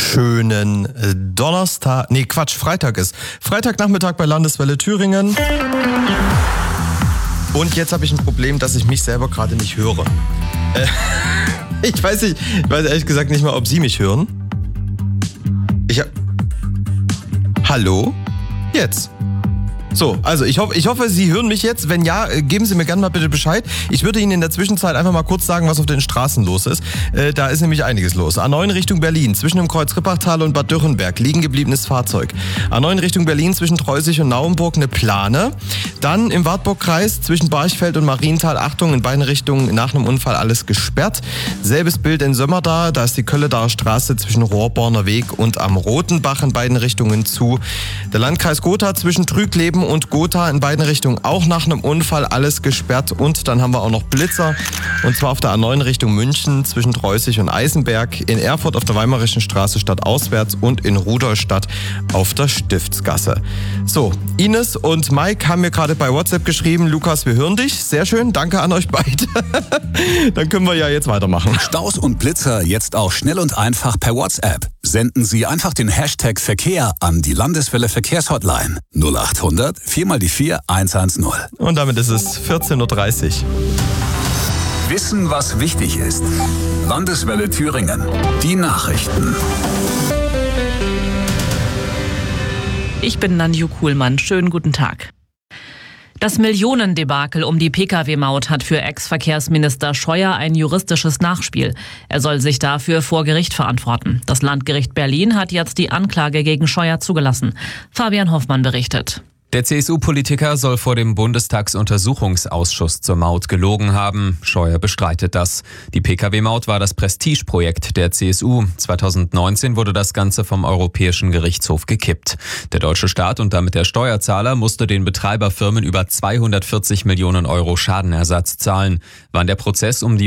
schönen Freitag ist. Freitagnachmittag bei Landeswelle Thüringen. Und jetzt habe ich ein Problem, dass ich mich selber gerade nicht höre. Ich weiß ehrlich gesagt nicht mal, ob Sie mich hören. Hallo? Jetzt. So, also ich hoffe, Sie hören mich jetzt. Wenn ja, geben Sie mir gerne mal bitte Bescheid. Ich würde Ihnen in der Zwischenzeit einfach mal kurz sagen, was auf den Straßen los ist. Da ist nämlich einiges los. A9 Richtung Berlin, zwischen dem Kreuz Rippachtal und Bad Dürrenberg, liegen gebliebenes Fahrzeug. A9 Richtung Berlin, zwischen Treusig und Naumburg, eine Plane. Dann im Wartburgkreis, zwischen Barchfeld und Marienthal, Achtung, in beiden Richtungen nach einem Unfall alles gesperrt. Selbes Bild in Sömmerda, da ist die Kölledaer Straße zwischen Rohrborner Weg und am Rotenbach in beiden Richtungen zu. Der Landkreis Gotha zwischen Trügleben und Gotha in beiden Richtungen auch nach einem Unfall alles gesperrt. Und dann haben wir auch noch Blitzer, und zwar auf der A9 Richtung München zwischen Treusig und Eisenberg, in Erfurt auf der Weimarischen Straße stadtauswärts und in Rudolstadt auf der Stiftsgasse. So, Ines und Mike haben mir gerade bei WhatsApp geschrieben, Lukas, wir hören dich. Sehr schön, danke an euch beide. Dann können wir ja jetzt weitermachen. Staus und Blitzer jetzt auch schnell und einfach per WhatsApp. Senden Sie einfach den Hashtag Verkehr an die Landeswelle Verkehrshotline 0800 4x4 110. Und damit ist es 14.30 Uhr. Wissen, was wichtig ist. Landeswelle Thüringen. Die Nachrichten. Ich bin Nanju Kuhlmann. Schönen guten Tag. Das Millionendebakel um die Pkw-Maut hat für Ex-Verkehrsminister Scheuer ein juristisches Nachspiel. Er soll sich dafür vor Gericht verantworten. Das Landgericht Berlin hat jetzt die Anklage gegen Scheuer zugelassen. Fabian Hoffmann berichtet. Der CSU-Politiker soll vor dem Bundestagsuntersuchungsausschuss zur Maut gelogen haben. Scheuer bestreitet das. Die Pkw-Maut war das Prestigeprojekt der CSU. 2019 wurde das Ganze vom Europäischen Gerichtshof gekippt. Der deutsche Staat und damit der Steuerzahler musste den Betreiberfirmen über 240 Millionen Euro Schadenersatz zahlen. Wann der Prozess um die